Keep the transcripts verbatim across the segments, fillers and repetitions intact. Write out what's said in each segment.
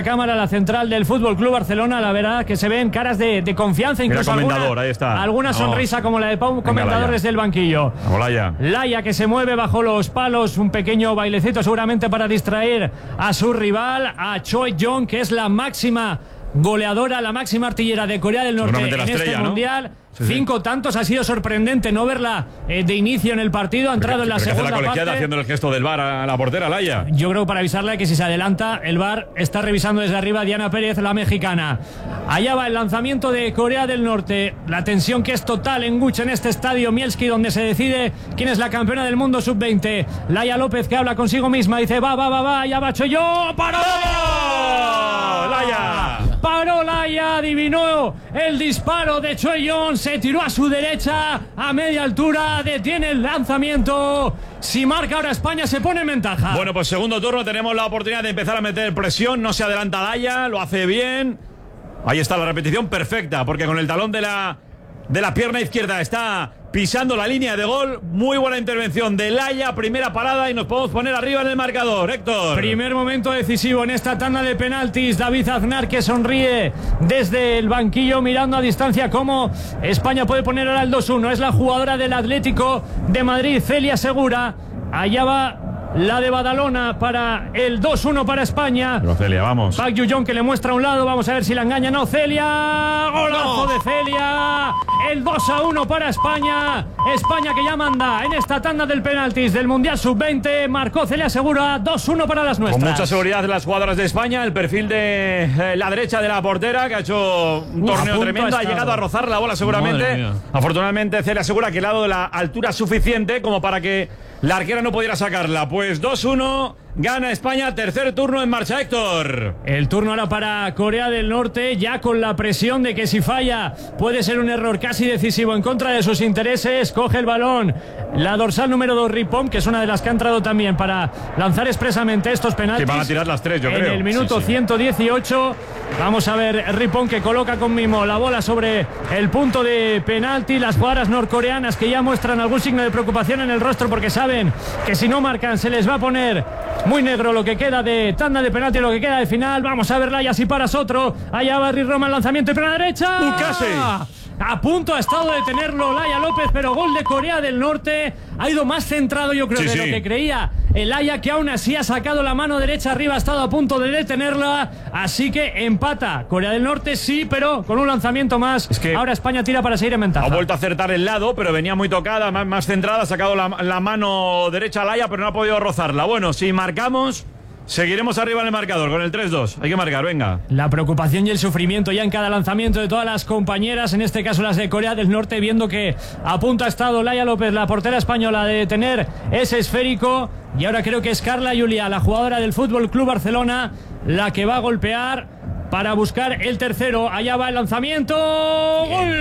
cámara, la central del Fútbol Club Barcelona. La verdad que se ven caras de, de confianza, incluso alguna, ahí está. alguna sonrisa como la de Pau, comentador desde el banquillo. Vamos, Laia. Laia, que se mueve bajo los palos, un pequeño bailecito seguramente para distraer a su rival, a Choi Jong, que es la máxima goleadora, la máxima artillera de Corea del Norte en estrella, este ¿no? mundial. Sí, Cinco sí. tantos, ha sido sorprendente no verla eh, de inicio en el partido, ha entrado en la Pero segunda la colegiada parte. haciendo el gesto del V A R a la portera, Laia. Yo creo para avisarle que si se adelanta, el V A R está revisando desde arriba. Diana Pérez, la mexicana. Allá va el lanzamiento de Corea del Norte. La tensión que es total en Guch, en este estadio Mielski, donde se decide quién es la campeona del mundo sub veinte. Laia López, que habla consigo misma, dice va, va, va, va, ya va yo. ¡Paró! ¡Laia! Paró Laia, adivinó el disparo de Choi Jong, se tiró a su derecha a media altura, detiene el lanzamiento. Si marca ahora España, se pone en ventaja. Bueno, pues segundo turno, tenemos la oportunidad de empezar a meter presión. No se adelanta Laia, lo hace bien. Ahí está la repetición perfecta, porque con el talón de la, de la pierna izquierda está pisando la línea de gol. Muy buena intervención de Laia, primera parada, y nos podemos poner arriba en el marcador. Héctor. Primer momento decisivo en esta tanda de penaltis. David Aznar, que sonríe desde el banquillo mirando a distancia cómo España puede poner ahora el dos uno. Es la jugadora del Atlético de Madrid, Celia Segura. Allá va la de Badalona para el dos uno para España. Pero Celia, vamos. Park Yu-jong, que le muestra a un lado, vamos a ver si la engaña. No, Celia, golazo de Celia, el dos a uno para España. España que ya manda en esta tanda del penaltis del Mundial sub veinte. Marcó Celia Segura, dos uno para las nuestras. Con mucha seguridad de las jugadoras de España. El perfil de eh, la derecha de la portera, que ha hecho un Uf, torneo a tremendo. Ha llegado a rozar la bola seguramente. Afortunadamente Celia Segura que le ha dado la altura suficiente como para que la arquera no pudiera sacarla. Pues dos uno, gana España. Tercer turno en marcha, Héctor. El turno ahora para Corea del Norte, ya con la presión de que si falla puede ser un error casi decisivo en contra de sus intereses. Coge el balón la dorsal número dos, Ripon, que es una de las que ha entrado también para lanzar expresamente estos penaltis. Que van a tirar las tres, yo en creo. En el minuto sí, sí. ciento dieciocho. Vamos a ver Ripon, que coloca con mimo la bola sobre el punto de penalti. Las jugadoras norcoreanas que ya muestran algún signo de preocupación en el rostro, porque saben que si no marcan se les va a poner muy negro lo que queda de tanda de penalti, lo que queda de final. Vamos a verla, y así paras otro. Allá va Roma, el lanzamiento y para la derecha. ¡Uh, casi! A punto ha estado de tenerlo Laia López, pero gol de Corea del Norte. Ha ido más centrado, yo creo, sí, de sí. lo que creía el Laia, que aún así ha sacado la mano derecha arriba, ha estado a punto de detenerla. Así que empata Corea del Norte, sí, pero con un lanzamiento más. Es que ahora España tira para seguir en ventaja. Ha vuelto a acertar el lado, pero venía muy tocada, más, más centrada. Ha sacado la, la mano derecha a Laia, pero no ha podido rozarla. Bueno, si marcamos, seguiremos arriba en el marcador con el tres dos. Hay que marcar, venga. La preocupación y el sufrimiento ya en cada lanzamiento de todas las compañeras, en este caso las de Corea del Norte, viendo que a punto ha estado Laia López, la portera española, de detener ese esférico. Y ahora creo que es Carla Julia, la jugadora del Fútbol Club Barcelona, la que va a golpear para buscar el tercero. Allá va el lanzamiento. ¡Gol!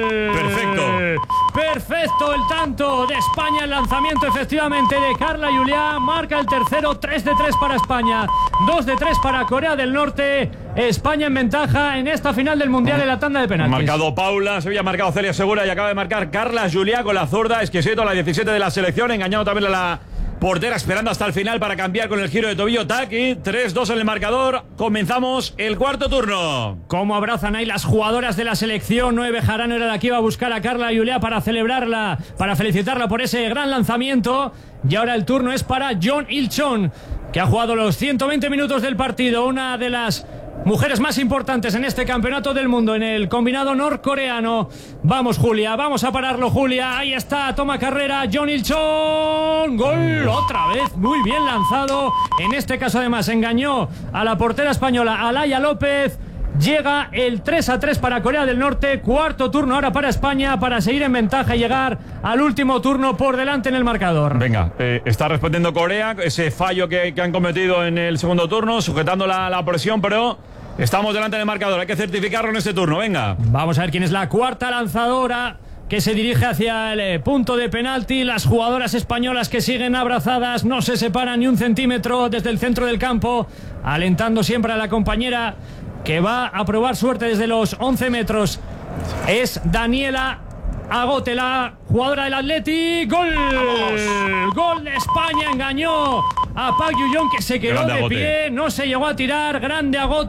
Perfecto. Perfecto el tanto de España. El lanzamiento efectivamente de Carla Julia. Marca el tercero. tres de tres para España. dos de tres para Corea del Norte. España en ventaja en esta final del Mundial en la tanda de penaltis. Ha marcado Paula, se había marcado Celia Segura y acaba de marcar Carla Julia con la zurda. Exquisito, la diecisiete de la selección. Engañado también a la portera, esperando hasta el final para cambiar con el giro de tobillo. Taki, tres dos en el marcador. Comenzamos el cuarto turno. Cómo abrazan ahí las jugadoras de la selección. Noé Bejarano era la que iba a buscar a Carla Julia para celebrarla, para felicitarla por ese gran lanzamiento. Y ahora el turno es para Jeon Il-chon, que ha jugado los ciento veinte minutos del partido. Una de las mujeres más importantes en este campeonato del mundo, en el combinado norcoreano. Vamos, Julia, vamos a pararlo, Julia. Ahí está, toma carrera, Jeon Il-chon. Gol, otra vez, muy bien lanzado. En este caso, además, engañó a la portera española, a Laia López. Llega el tres a tres para Corea del Norte. Cuarto turno ahora para España, para seguir en ventaja y llegar al último turno por delante en el marcador. Venga, eh, está respondiendo Corea ese fallo que, que han cometido en el segundo turno, sujetando la, la presión, pero estamos delante del marcador. Hay que certificarlo en este turno, venga. Vamos a ver quién es la cuarta lanzadora que se dirige hacia el eh, punto de penalti. Las jugadoras españolas que siguen abrazadas, no se separan ni un centímetro desde el centro del campo, alentando siempre a la compañera que va a probar suerte desde los once metros. Es Daniela Agote, la jugadora del Atleti. ¡Gol! ¡Vamos! Gol de España. Engañó a Park Yu-jong, que se quedó Grande de Agote. pie, no se llegó a tirar. Grande Agote.